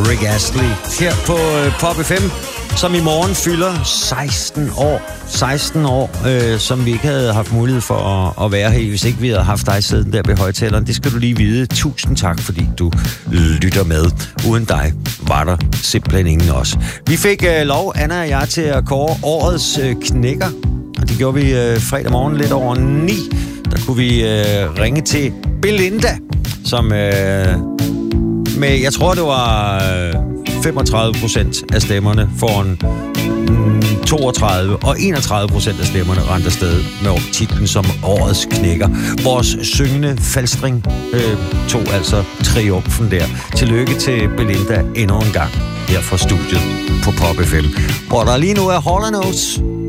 Rick Astley her på Pop FM, som i morgen fylder 16 år. 16 år, som vi ikke havde haft mulighed for at være her, hvis ikke vi havde haft dig siddende der ved højtaleren. Det skal du lige vide. Tusind tak, fordi du lytter med. Uden dig var der simpelthen ingen os. Vi fik lov, Anna og jeg, til at kåre årets knækker. Og det gjorde vi fredag morgen lidt over 9. Der kunne vi ringe til Belinda, som med, jeg tror det var 35% af stemmerne foran 32 og 31% af stemmerne rendte afsted med titlen som årets knækker. Vores syngende falstring tog altså triumfen der. Tillykke til Belinda endnu en gang her fra studiet på Pop FM, hvor der lige nu er Hall & Oates